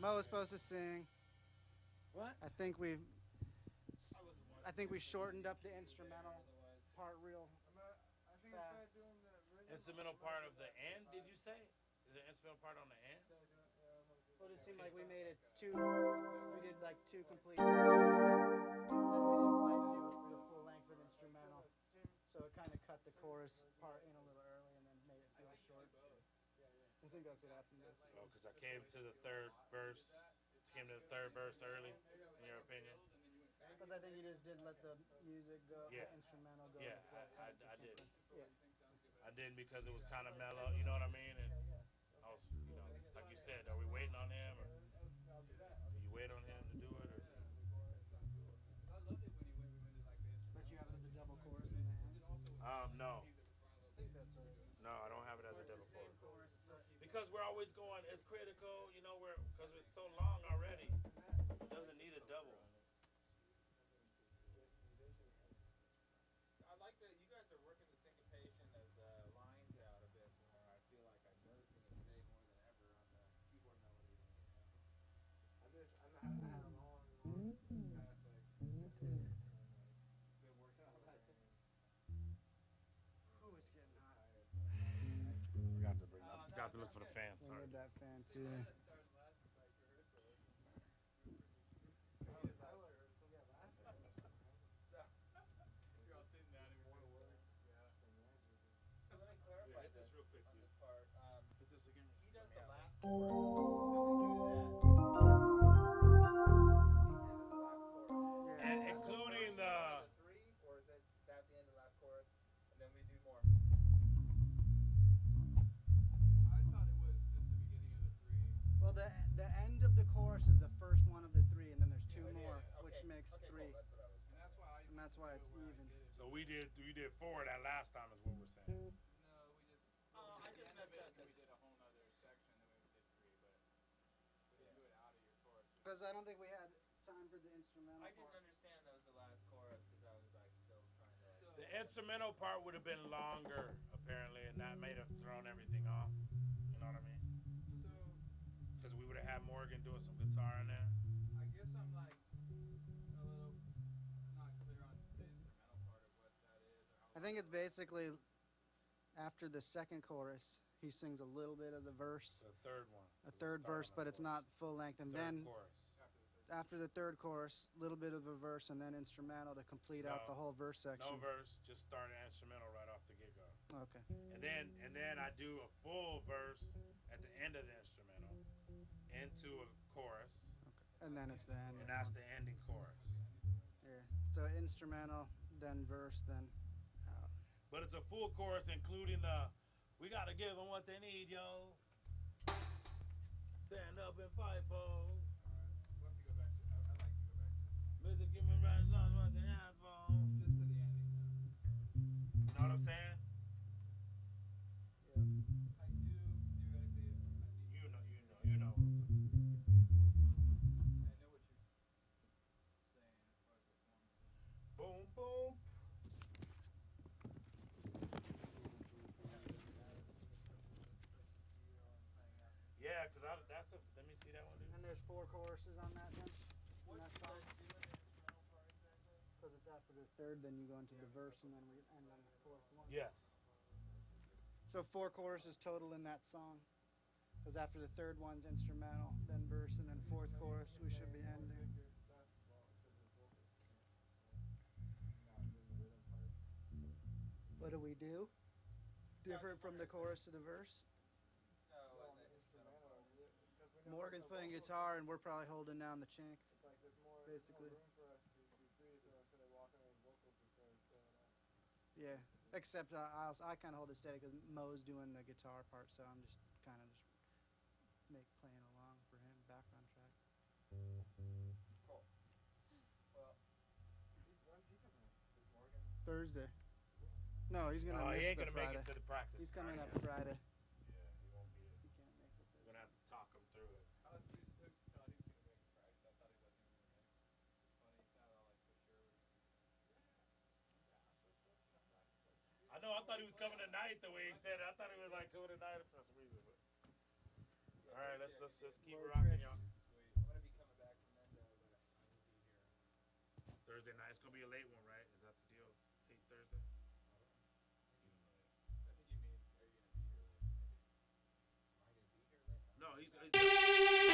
Mo was supposed to sing. What? I think we shortened up the instrumental part real fast. Instrumental part of the end, did you say? Is the instrumental part on the end? Well, it seemed like we made it two. We did like two complete verses, and then we didn't quite do the full length of the instrumental, so it kind of cut the chorus part in a little early and then made it feel short. I think that's what happened. Oh, because I came to the third verse. Came to the third verse early, in your opinion? Because I think you just didn't let the music go, Yeah. the instrumental go. Yeah, the full I time or didn't. something. Yeah. I didn't because it was kind of mellow, you know what I mean? And I was, you know, like you said, are we waiting on him, or do you wait on him to do it, or? But you have it as a double chorus in the end. No. I think that's what it is. No, I don't have it as a double chorus. Because we're always going, it's critical, you know, because it's so long already. It doesn't need a double. I like that you guys are working the syncopation of the lines out a bit more. I feel like I'm noticing it today more than ever on the keyboard melodies. I had a long past been working on that. Oh, it's getting hot. Forgot to look for the fan. We Sorry. need that fan too. So let me clarify this real quick on this part. Put this again. He does the last chorus. Then we do that. And including the. Three, or is it at the end of the last chorus, and then we do more? I thought it was just the beginning of the three. Well, the end of the chorus is the first one of the three, and then there's two more, which makes three. Cool. That's what I was. And that's why it's even. So we did four that last time is what we're saying. No, we just. I just messed up. We did a whole nother section, then we did three, but we didn't do it out of your chorus. Because I don't think we had time for the instrumental I didn't part. understand that was the last chorus because I was like still trying to. The instrumental part would have been longer, apparently, and that may have thrown everything off. You know what I mean? So, Because we would have had Morgan doing some guitar in there. I guess I'm like a little not clear on the instrumental part of what that is. Or how I think it's basically after the second chorus, he sings a little bit of the verse, The third one. a third verse, but it's not full length. And Third then chorus. after the third chorus, a little bit of a verse, and then instrumental to complete out No. the whole verse section. No verse, just start an instrumental right off the get-go. Okay. And then I do a full verse at the end of the instrumental into a chorus, And then it's the end. and that's the ending chorus. Yeah. So instrumental, then verse, then. But it's a full chorus including the, we gotta give them what they need, yo. Stand up and fight, for. We'll have to go back to. I'd like to go back to Mr. Give me right on what they ask for. just to the ending. You know what I'm saying? I do theoretically. You know. I know what you're saying as far as the form. Boom, boom. Yeah, cause that's a. Let me see that one, dude. And there's 4 choruses on that then. On that song. Doing the instrumental part exactly? Because it's after the third, then you go into the verse, and then we end on the fourth one. Yes. So 4 choruses total in that song. Because after the third one's instrumental, then verse, and then fourth chorus, we should be ending. What do we do? Different from the chorus to the verse? No, and the instrumental part. Morgan's playing guitar, and we're probably holding down the chink. Basically. Yeah, except I kind of hold it steady because Mo's doing the guitar part, so I'm just kind of just playing along for him, background track. Cool. Well, when's he coming? Is Morgan? Thursday. No, he's gonna No, miss he ain't the gonna Friday. make it to the practice. He's coming up Yeah, Friday. he won't be. He can't make it We're Thursday. gonna have to talk him through it. I was pretty stoked thought he was gonna make practice. I thought he wasn't gonna make it. It's funny, he sounded all like for sure. I know. I thought he was coming tonight the way he said it. I thought he was like coming tonight for some reason. But. All right, let's keep Road rocking, trips. y'all. Sweet. Thursday night. It's gonna be a late one, right?